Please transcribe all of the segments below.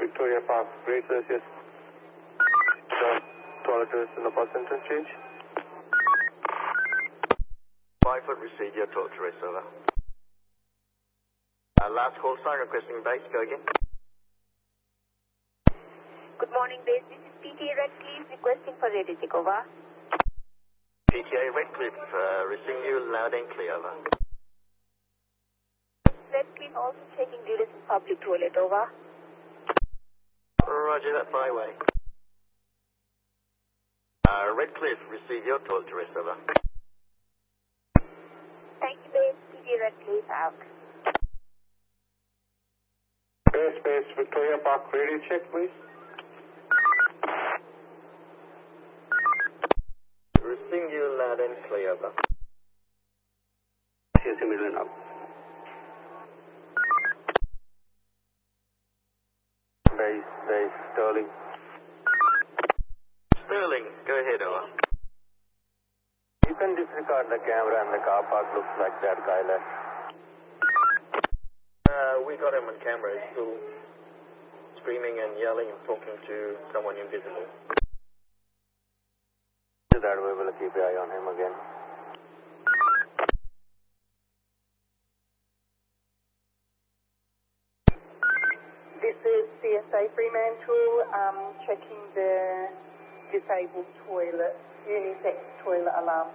Victoria Park, Great Celsius. Toilet is in the bus interchange. 5 foot, receive your total trace, over. Last call sign, requesting base, go again. Good morning, base. This is PTA Redcliffe requesting for radio check, over. PTA Redcliffe, receiving you loud and clear, over. Redcliffe also checking duration public toilet, over. Roger that, byway. Redcliffe, receive your total trace, over. Thank you, base. PTA Redcliffe out. Base, Victoria Park, radio check, please. Receiving you loud and clear, over. Yes, middle up. Base, Sterling. Sterling, go ahead, over. You can disregard the camera and the car park looks like that guy left. We got him on camera. He's still screaming and yelling and talking to someone invisible. That way we'll keep an eye on him again. This is CSA Fremantle, checking the disabled toilet, unisex toilet alarm.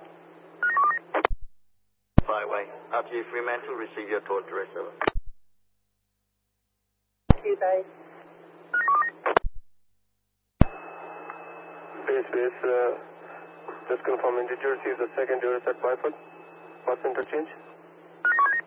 Byway. After you, Fremantle, receive your total trace, over. Thank you, base. Base, just confirm, did you receive the second Duracell 5 foot bus interchange?